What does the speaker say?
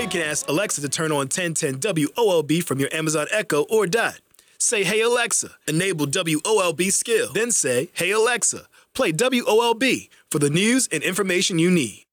then can ask Alexa to turn on 1010 WOLB from your Amazon Echo or Dot. Say, hey Alexa, enable WOLB skill. Then say, hey Alexa, play WOLB for the news and information you need.